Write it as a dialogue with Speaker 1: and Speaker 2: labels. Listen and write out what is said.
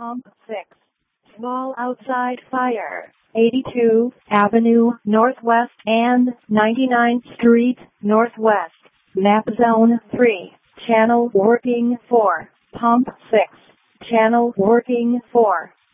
Speaker 1: Pump 6. Small outside fire. 82 Avenue Northwest and 99th Street Northwest. Map Zone 3. Channel working 4. Pump 6. Channel working 4.